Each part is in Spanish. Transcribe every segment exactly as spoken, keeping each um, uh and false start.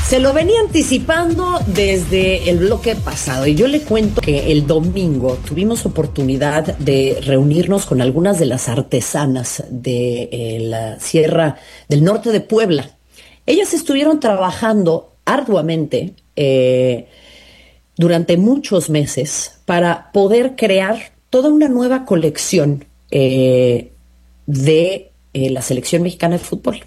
Se lo venía anticipando desde el bloque pasado y yo le cuento que el domingo tuvimos oportunidad de reunirnos con algunas de las artesanas de eh, la Sierra del Norte de Puebla. Ellas estuvieron trabajando arduamente eh, durante muchos meses para poder crear toda una nueva colección eh, de eh, la selección mexicana de fútbol.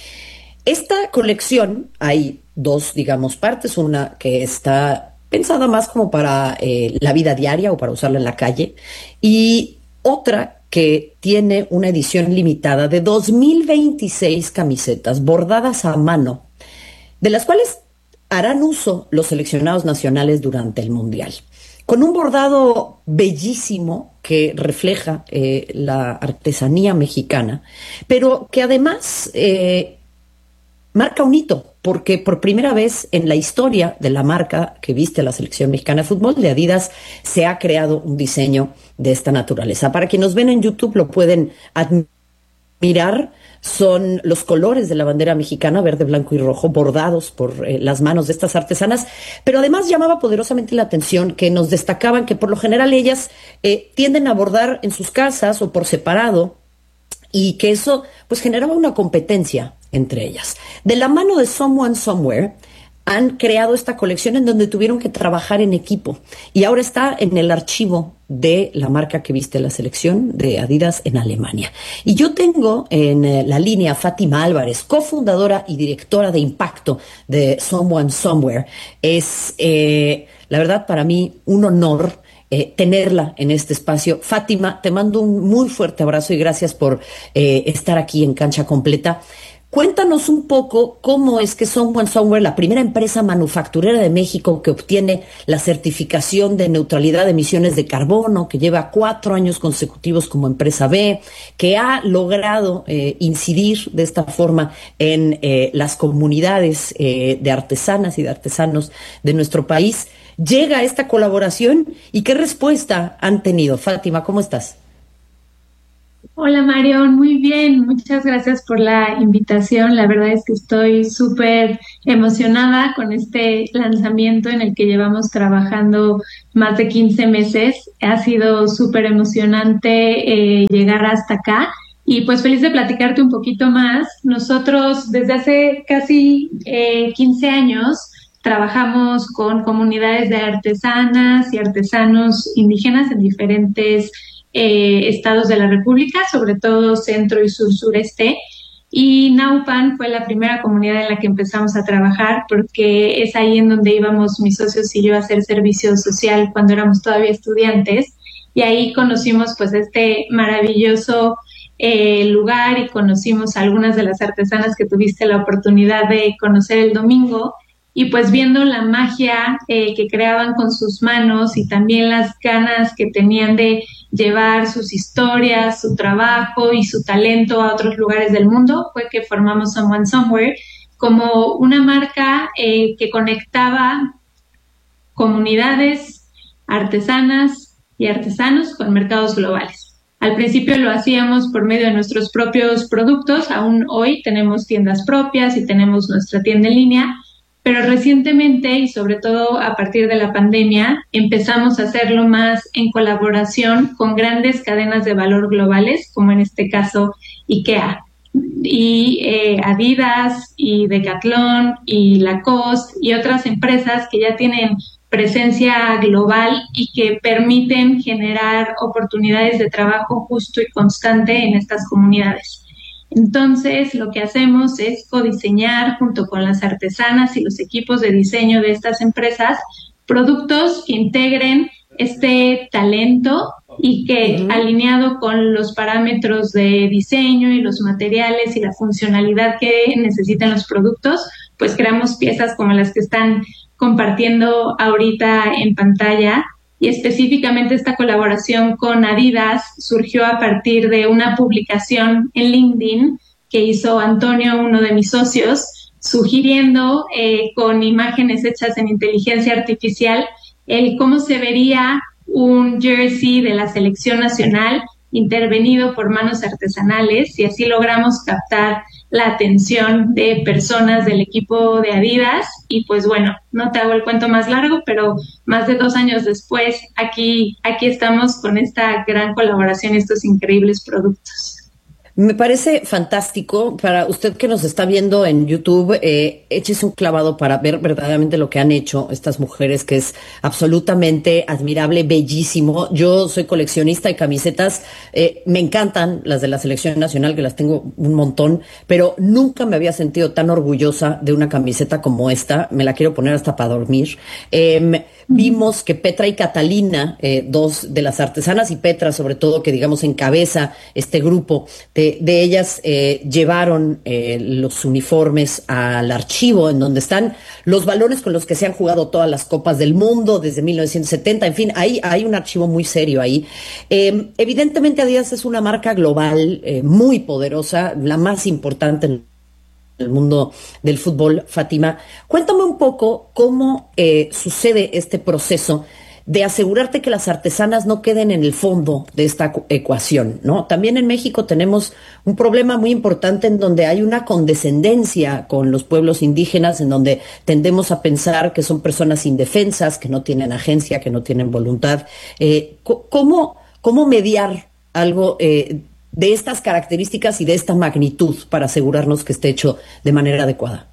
Esta colección, hay dos, digamos, partes, una que está pensada más como para eh, la vida diaria o para usarla en la calle, y otra que tiene una edición limitada de dos mil veintiséis camisetas bordadas a mano, de las cuales harán uso los seleccionados nacionales durante el Mundial, con un bordado bellísimo que refleja eh, la artesanía mexicana, pero que además eh, marca un hito, porque por primera vez en la historia de la marca que viste la selección mexicana de fútbol, de Adidas, se ha creado un diseño de esta naturaleza. Para quienes nos ven en YouTube lo pueden admirar. Son los colores de la bandera mexicana, verde, blanco y rojo, bordados por eh, las manos de estas artesanas, pero además llamaba poderosamente la atención que nos destacaban que por lo general ellas eh, tienden a bordar en sus casas o por separado, y que eso pues generaba una competencia entre ellas. De la mano de Someone Somewhere han creado esta colección en donde tuvieron que trabajar en equipo y ahora está en el archivo de la marca que viste la selección de Adidas en Alemania. Y yo tengo en eh, la línea Fátima Álvarez, cofundadora y directora de impacto de Someone Somewhere. Es eh, la verdad para mí un honor Eh, tenerla en este espacio. Fátima, te mando un muy fuerte abrazo y gracias por eh, estar aquí en Cancha Completa. Cuéntanos un poco cómo es que Someone Somewhere, la primera empresa manufacturera de México que obtiene la certificación de neutralidad de emisiones de carbono, que lleva cuatro años consecutivos como empresa B, que ha logrado eh, incidir de esta forma en eh, las comunidades eh, de artesanas y de artesanos de nuestro país. Llega a esta colaboración y qué respuesta han tenido. Fátima, ¿cómo estás? Hola Marión, muy bien, muchas gracias por la invitación. La verdad es que estoy súper emocionada con este lanzamiento en el que llevamos trabajando más de quince meses. Ha sido súper emocionante eh, llegar hasta acá y pues feliz de platicarte un poquito más. Nosotros desde hace casi eh, quince años trabajamos con comunidades de artesanas y artesanos indígenas en diferentes eh, estados de la República, sobre todo centro y sur sureste. Y Naupan fue la primera comunidad en la que empezamos a trabajar porque es ahí en donde íbamos mis socios y yo a hacer servicio social cuando éramos todavía estudiantes. Y ahí conocimos pues este maravilloso eh, lugar y conocimos a algunas de las artesanas que tuviste la oportunidad de conocer el domingo. Y pues viendo la magia eh, que creaban con sus manos y también las ganas que tenían de llevar sus historias, su trabajo y su talento a otros lugares del mundo, fue que formamos Someone Somewhere como una marca eh, que conectaba comunidades, artesanas y artesanos con mercados globales. Al principio lo hacíamos por medio de nuestros propios productos, aún hoy tenemos tiendas propias y tenemos nuestra tienda en línea, pero recientemente y sobre todo a partir de la pandemia empezamos a hacerlo más en colaboración con grandes cadenas de valor globales, como en este caso IKEA y eh, Adidas y Decathlon y Lacoste y otras empresas que ya tienen presencia global y que permiten generar oportunidades de trabajo justo y constante en estas comunidades. Entonces, lo que hacemos es codiseñar junto con las artesanas y los equipos de diseño de estas empresas productos que integren este talento y que, uh-huh, alineado con los parámetros de diseño y los materiales y la funcionalidad que necesitan los productos, pues creamos piezas como las que están compartiendo ahorita en pantalla. Y específicamente esta colaboración con Adidas surgió a partir de una publicación en LinkedIn que hizo Antonio, uno de mis socios, sugiriendo eh, con imágenes hechas en inteligencia artificial el cómo se vería un jersey de la selección nacional intervenido por manos artesanales, y así logramos captar la atención de personas del equipo de Adidas y pues bueno, no te hago el cuento más largo, pero más de dos años después aquí, aquí estamos con esta gran colaboración y estos increíbles productos. Me parece fantástico. Para usted que nos está viendo en YouTube, eh, échese un clavado para ver verdaderamente lo que han hecho estas mujeres, que es absolutamente admirable, bellísimo. Yo soy coleccionista de camisetas, eh, me encantan las de la selección nacional, que las tengo un montón, pero nunca me había sentido tan orgullosa de una camiseta como esta. Me la quiero poner hasta para dormir. Eh, vimos que Petra y Catalina, eh, dos de las artesanas, y Petra sobre todo, que digamos encabeza este grupo, de, de ellas eh, llevaron eh, los uniformes al archivo, en donde están los valores con los que se han jugado todas las copas del mundo desde mil novecientos setenta. En fin, hay, hay un archivo muy serio ahí. Eh, evidentemente Adidas es una marca global eh, muy poderosa, la más importante en el mundo del fútbol. Fátima, cuéntame un poco cómo eh, sucede este proceso de asegurarte que las artesanas no queden en el fondo de esta ecuación, ¿no? También en México tenemos un problema muy importante en donde hay una condescendencia con los pueblos indígenas, en donde tendemos a pensar que son personas indefensas, que no tienen agencia, que no tienen voluntad. Eh, ¿cómo, ¿Cómo mediar algo eh, de estas características y de esta magnitud para asegurarnos que esté hecho de manera adecuada?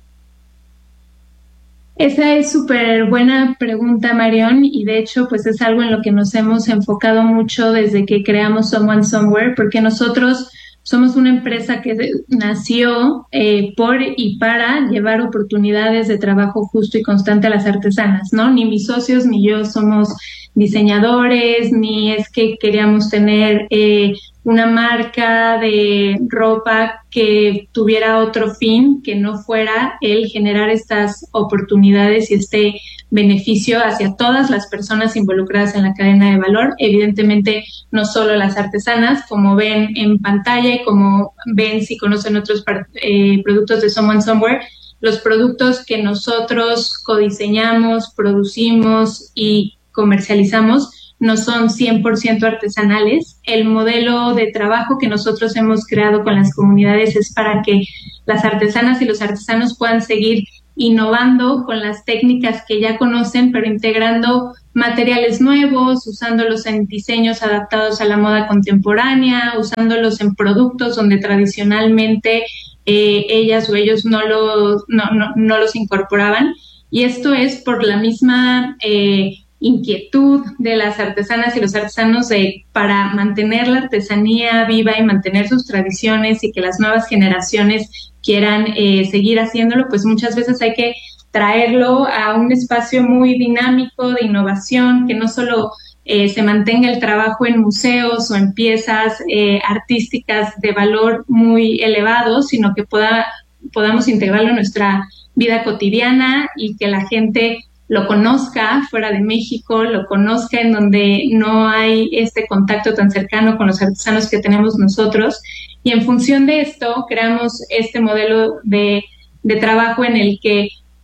Esa es súper buena pregunta, Marión, y de hecho pues es algo en lo que nos hemos enfocado mucho desde que creamos Someone Somewhere, porque nosotros somos una empresa que nació eh, por y para llevar oportunidades de trabajo justo y constante a las artesanas, ¿no? Ni mis socios ni yo somos diseñadores, ni es que queríamos tener eh, una marca de ropa que tuviera otro fin que no fuera el generar estas oportunidades y este beneficio hacia todas las personas involucradas en la cadena de valor. Evidentemente, no solo las artesanas, como ven en pantalla y como ven si conocen otros eh, productos de Someone Somewhere, los productos que nosotros codiseñamos, producimos y comercializamos no son cien por ciento artesanales. El modelo de trabajo que nosotros hemos creado con las comunidades es para que las artesanas y los artesanos puedan seguir innovando con las técnicas que ya conocen, pero integrando materiales nuevos, usándolos en diseños adaptados a la moda contemporánea, usándolos en productos donde tradicionalmente eh, ellas o ellos no los, no, no, no los incorporaban. Y esto es por la misma eh, inquietud de las artesanas y los artesanos de, para mantener la artesanía viva y mantener sus tradiciones y que las nuevas generaciones quieran eh, seguir haciéndolo, pues muchas veces hay que traerlo a un espacio muy dinámico de innovación, que no solo eh, se mantenga el trabajo en museos o en piezas eh, artísticas de valor muy elevado, sino que pueda, podamos integrarlo en nuestra vida cotidiana y que la gente lo conozca fuera de México, lo conozca en donde no hay este contacto tan cercano con los artesanos que tenemos nosotros. Y en función de esto, creamos este modelo de, de trabajo en el que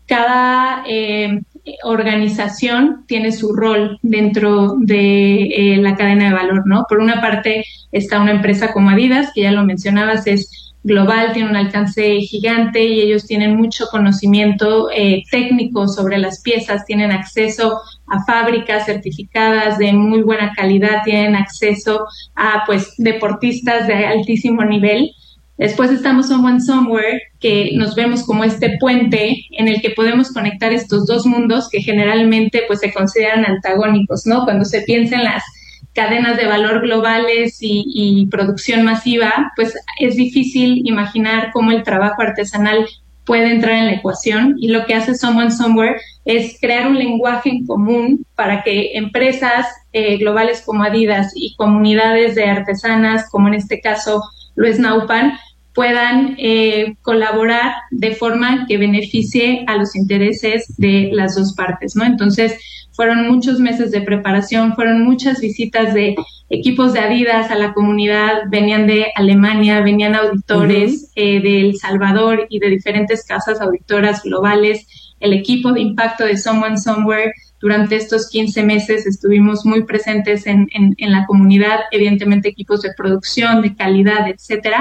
cada eh, organización tiene su rol dentro de eh, la cadena de valor, ¿no? Por una parte está una empresa como Adidas, que ya lo mencionabas, es global, tiene un alcance gigante y ellos tienen mucho conocimiento eh, técnico sobre las piezas, tienen acceso a fábricas certificadas de muy buena calidad, tienen acceso a pues deportistas de altísimo nivel. Después estamos Someone Somewhere, que nos vemos como este puente en el que podemos conectar estos dos mundos que generalmente pues se consideran antagónicos, ¿no? Cuando se piensa en las cadenas de valor globales y, y producción masiva, pues es difícil imaginar cómo el trabajo artesanal puede entrar en la ecuación, y lo que hace Someone Somewhere es crear un lenguaje en común para que empresas eh, globales como Adidas y comunidades de artesanas, como en este caso lo es Naupan, puedan eh, colaborar de forma que beneficie a los intereses de las dos partes, ¿no? Entonces, fueron muchos meses de preparación, fueron muchas visitas de equipos de Adidas a la comunidad, venían de Alemania, venían auditores uh-huh. eh, de El Salvador y de diferentes casas auditoras globales. El equipo de impacto de Someone Somewhere, durante estos quince meses estuvimos muy presentes en, en, en la comunidad, evidentemente equipos de producción, de calidad, etcétera.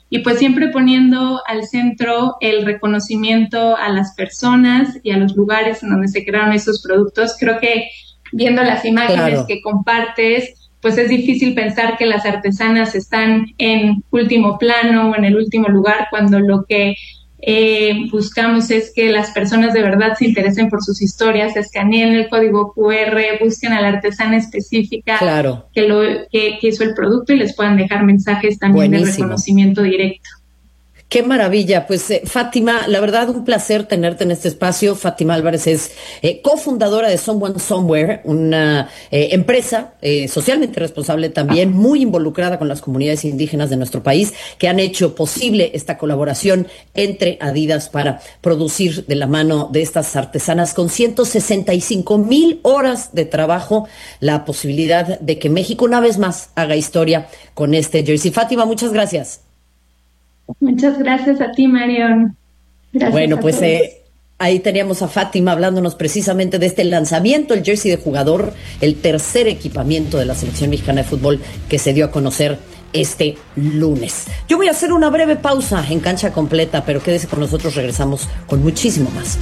y pues siempre poniendo al centro el reconocimiento a las personas y a los lugares en donde se crearon esos productos. Creo que viendo las imágenes claro. que compartes, pues es difícil pensar que las artesanas están en último plano o en el último lugar, cuando lo que eh, buscamos es que las personas de verdad se interesen por sus historias, escaneen el código cu erre, busquen a la artesana específica claro. que, lo, que, que hizo el producto y les puedan dejar mensajes también Buenísimo. de reconocimiento directo. Qué maravilla. Pues eh, Fátima, la verdad un placer tenerte en este espacio. Fátima Álvarez es eh, cofundadora de Someone Somewhere, una eh, empresa eh, socialmente responsable también, muy involucrada con las comunidades indígenas de nuestro país, que han hecho posible esta colaboración entre Adidas para producir de la mano de estas artesanas con ciento sesenta y cinco mil horas de trabajo la posibilidad de que México una vez más haga historia con este jersey. Fátima, muchas gracias. Muchas gracias a ti, Marion. Gracias. Bueno, pues eh, ahí teníamos a Fátima hablándonos precisamente de este lanzamiento, el jersey de jugador, el tercer equipamiento de la selección mexicana de fútbol que se dio a conocer este lunes. Yo voy a hacer una breve pausa en Cancha Completa, pero quédese con nosotros, regresamos con muchísimo más.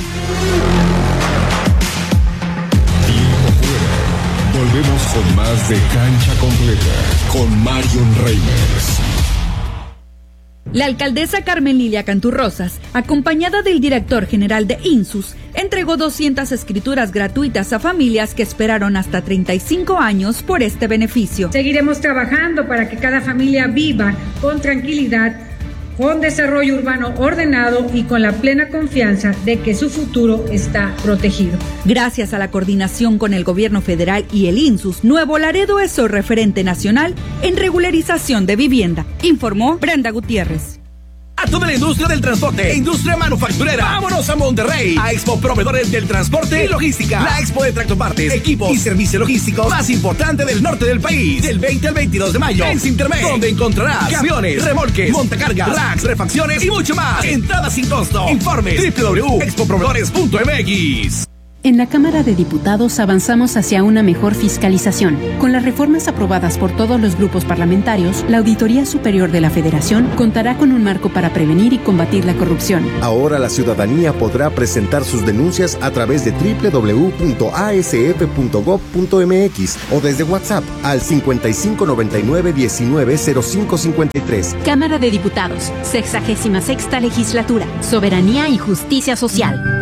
Volvemos con más de Cancha Completa con Marion Reimers. La alcaldesa Carmen Lilia Canturrosas, acompañada del director general de INSUS, entregó doscientas escrituras gratuitas a familias que esperaron hasta treinta y cinco años por este beneficio. Seguiremos trabajando para que cada familia viva con tranquilidad, con desarrollo urbano ordenado y con la plena confianza de que su futuro está protegido. Gracias a la coordinación con el gobierno federal y el INSUS, Nuevo Laredo es el referente nacional en regularización de vivienda, informó Brenda Gutiérrez. A toda la industria del transporte e industria manufacturera, vámonos a Monterrey, a Expo Proveedores del Transporte y Logística, la expo de tractopartes, equipos y servicios logísticos más importante del norte del país, del veinte al veintidós de mayo, en Sintermex, donde encontrarás camiones, remolques, montacargas, racks, refacciones y mucho más. Entrada sin costo. Informe doble u doble u doble u punto expo proveedores punto eme equis. En la Cámara de Diputados avanzamos hacia una mejor fiscalización. Con las reformas aprobadas por todos los grupos parlamentarios, la Auditoría Superior de la Federación contará con un marco para prevenir y combatir la corrupción. Ahora la ciudadanía podrá presentar sus denuncias a través de doble u doble u doble u punto a ese efe punto gob punto eme equis o desde WhatsApp al cincuenta y cinco noventa y nueve diecinueve cero cinco cincuenta y tres. Cámara de Diputados, sexagésima sexta legislatura, soberanía y justicia social.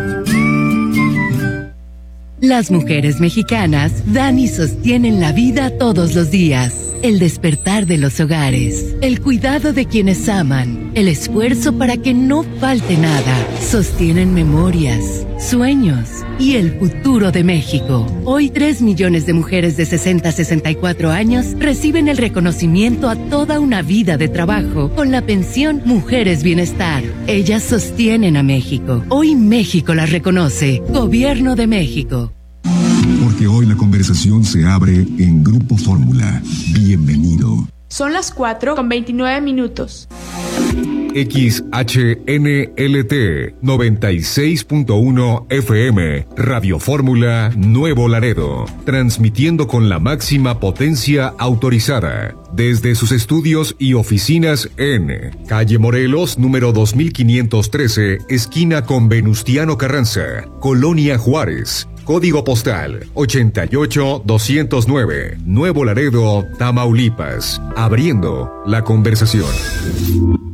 Las mujeres mexicanas dan y sostienen la vida todos los días. El despertar de los hogares, el cuidado de quienes aman, el esfuerzo para que no falte nada. Sostienen memorias, sueños y el futuro de México. Hoy tres millones de mujeres de sesenta a sesenta y cuatro años reciben el reconocimiento a toda una vida de trabajo con la pensión Mujeres Bienestar. Ellas sostienen a México. Hoy México las reconoce. Gobierno de México. Porque hoy la conversación se abre en Grupo Fórmula. Bienvenido. Son las cuatro con veintinueve minutos. X H N L T noventa y seis punto uno F M, Radio Fórmula Nuevo Laredo, transmitiendo con la máxima potencia autorizada desde sus estudios y oficinas en Calle Morelos, número dos mil quinientos trece, esquina con Venustiano Carranza, Colonia Juárez. Código postal ochenta y ocho doscientos nueve, Nuevo Laredo, Tamaulipas. Abriendo la conversación.